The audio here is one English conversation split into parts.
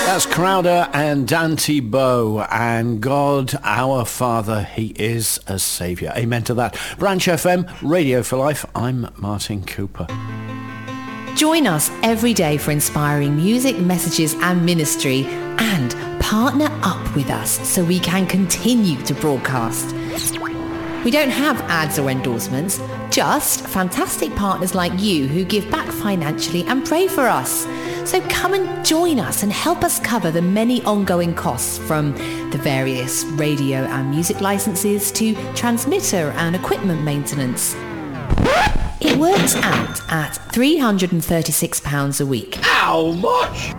That's Crowder and Dante Bowe, and God our Father, he is a saviour. Amen to that. Branch FM, Radio for Life. I'm Martin Cooper. Join us every day for inspiring music, messages and ministry, and partner up with us so we can continue to broadcast. We don't have ads or endorsements, just fantastic partners like you who give back financially and pray for us. So come and join us and help us cover the many ongoing costs, from the various radio and music licenses to transmitter and equipment maintenance. It works out at £336 a week. How much?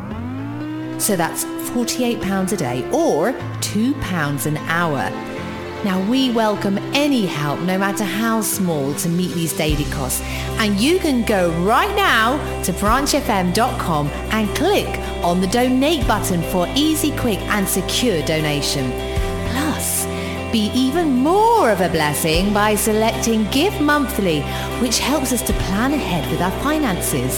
So that's £48 a day or £2 an hour. Now, we welcome any help, no matter how small, to meet these daily costs. And you can go right now to branchfm.com and click on the donate button for easy, quick and secure donation. Plus, be even more of a blessing by selecting Give Monthly, which helps us to plan ahead with our finances.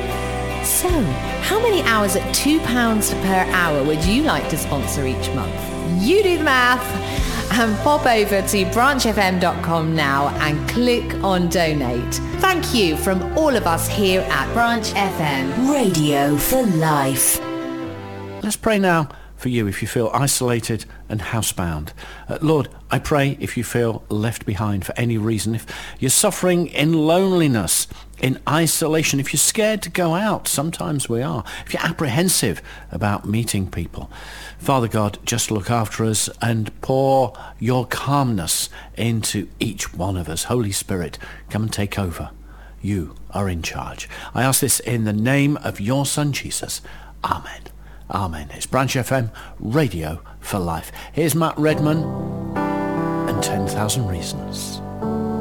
So, how many hours at £2 per hour would you like to sponsor each month? You do the math. And pop over to branchfm.com now and click on donate. Thank you from all of us here at Branch FM. Radio for Life. Let's pray now for you if you feel isolated and housebound. Lord, I pray if you feel left behind for any reason, if you're suffering in loneliness, in isolation, if you're scared to go out, sometimes we are, if you're apprehensive about meeting people. Father God, just look after us and pour your calmness into each one of us. Holy Spirit, come and take over. You are in charge. I ask this in the name of your Son, Jesus. Amen. Amen. It's Branch FM, Radio for Life. Here's Matt Redman and 10,000 Reasons.